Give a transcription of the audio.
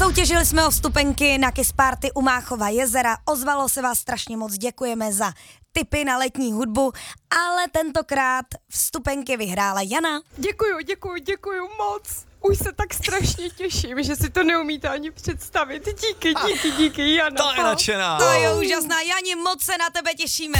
Soutěžili jsme o vstupenky na Kiss Party u Máchova jezera, ozvalo se vás strašně moc, děkujeme za tipy na letní hudbu, ale tentokrát vstupenky vyhrála Jana. Děkuju moc. Už se tak strašně těším, že si to neumíte ani představit. Díky, Jana. To je nadšená. To je úžasná, Jani, moc se na tebe těšíme.